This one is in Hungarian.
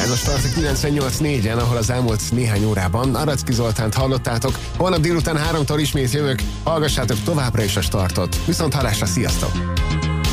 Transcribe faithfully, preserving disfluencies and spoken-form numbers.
Ez a Start a kilencvennyolc négyen, ahol az elmúlt néhány órában Aracki Zoltánt hallottátok. Holnap délután háromtól ismét jövök, hallgassátok továbbra is a Startot. Viszont hallásra, sziasztok!